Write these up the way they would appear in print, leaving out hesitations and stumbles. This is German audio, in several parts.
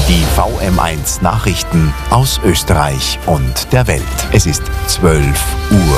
Die VM1 Nachrichten aus Österreich und der Welt. Es ist 12 Uhr.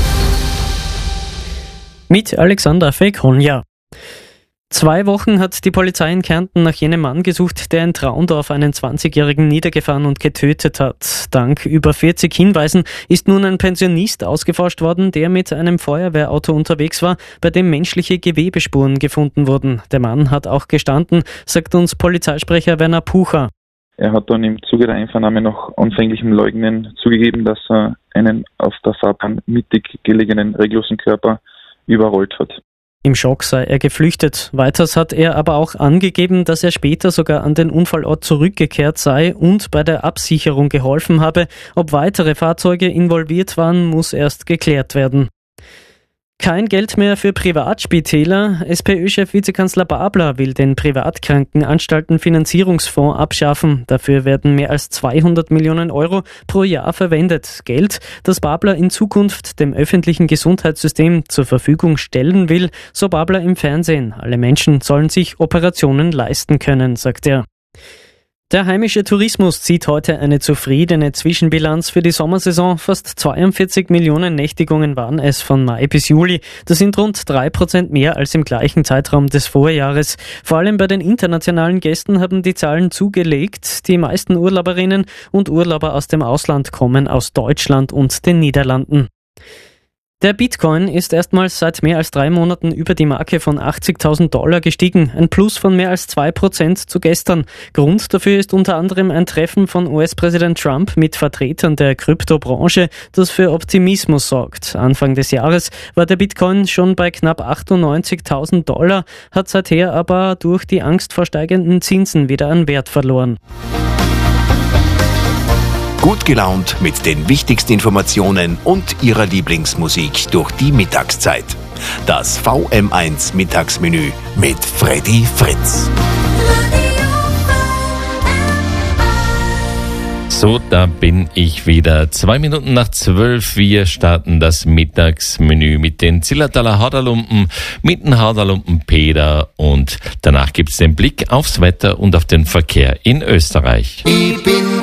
Mit Alexander Fekonja. 2 Wochen hat die Polizei in Kärnten nach jenem Mann gesucht, der in Traundorf einen 20-Jährigen niedergefahren und getötet hat. Dank über 40 Hinweisen ist nun ein Pensionist ausgeforscht worden, der mit einem Feuerwehrauto unterwegs war, bei dem menschliche Gewebespuren gefunden wurden. Der Mann hat auch gestanden, sagt uns Polizeisprecher Werner Pucher. Er hat dann im Zuge der Einvernahme nach anfänglichem Leugnen zugegeben, dass er einen auf der Fahrbahn mittig gelegenen reglosen Körper überrollt hat. Im Schock sei er geflüchtet. Weiters hat er aber auch angegeben, dass er später sogar an den Unfallort zurückgekehrt sei und bei der Absicherung geholfen habe. Ob weitere Fahrzeuge involviert waren, muss erst geklärt werden. Kein Geld mehr für Privatspitäler. SPÖ-Chef Vizekanzler Babler will den Privatkrankenanstalten-Finanzierungsfonds abschaffen. Dafür werden mehr als 200 Millionen Euro pro Jahr verwendet. Geld, das Babler in Zukunft dem öffentlichen Gesundheitssystem zur Verfügung stellen will, so Babler im Fernsehen. Alle Menschen sollen sich Operationen leisten können, sagt er. Der heimische Tourismus zieht heute eine zufriedene Zwischenbilanz für die Sommersaison. Fast 42 Millionen Nächtigungen waren es von Mai bis Juli. Das sind rund 3% mehr als im gleichen Zeitraum des Vorjahres. Vor allem bei den internationalen Gästen haben die Zahlen zugelegt. Die meisten Urlauberinnen und Urlauber aus dem Ausland kommen aus Deutschland und den Niederlanden. Der Bitcoin ist erstmals seit mehr als 3 Monaten über die Marke von $80.000 gestiegen, ein Plus von mehr als 2% zu gestern. Grund dafür ist unter anderem ein Treffen von US-Präsident Trump mit Vertretern der Kryptobranche, das für Optimismus sorgt. Anfang des Jahres war der Bitcoin schon bei knapp $98.000, hat seither aber durch die Angst vor steigenden Zinsen wieder an Wert verloren. Gut gelaunt mit den wichtigsten Informationen und Ihrer Lieblingsmusik durch die Mittagszeit. Das VM1 Mittagsmenü mit Freddy Fritz. So, da bin ich wieder. 2 Minuten nach 12. Wir starten das Mittagsmenü mit den Zillertaler Haderlumpen, mit dem Haderlumpen Peter und danach gibt's den Blick aufs Wetter und auf den Verkehr in Österreich. Ich bin